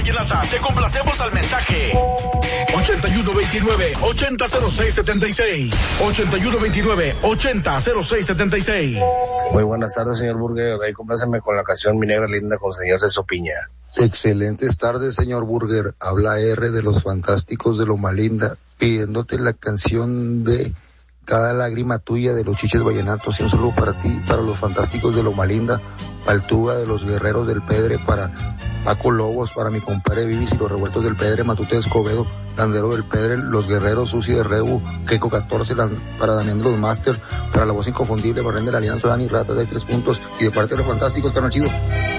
Te complacemos al mensaje 8129-800676 8129-800676. Muy buenas tardes, señor Burger. Ahí compláceme con la canción Mi Negra Linda con señor Celso Piña. Excelentes tardes, señor Burger. Habla R de los Fantásticos de Loma Linda, pidiéndote la canción de Cada Lágrima Tuya de los Chiches Vallenatos. Y un saludo para ti, para los Fantásticos de Loma Linda, para el Tuga de los Guerreros del Pedre, para Paco Lobos, para mi compadre Vivis y los Revueltos del Pedre, Matute Escobedo, Landero del Pedre, los Guerreros, Susi de Rebu, Keiko 14, para Damián de los Master, para la voz inconfundible, Barren de la Alianza, Dani Rata de 3 puntos, y de parte de los Fantásticos, carnal chido.